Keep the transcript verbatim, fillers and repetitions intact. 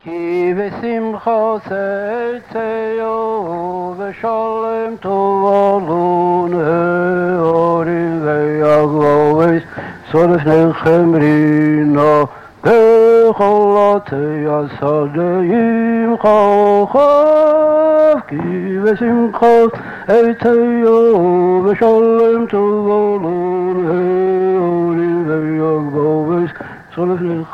כי בשמחה צאצאו ושלם תבואו נהורים ויגבוס שורף נחם רינה בכל עתי השדיים חוכב כי בשמחה צאצאו ושלם תבואו נהורים ויגבוס שורף נחם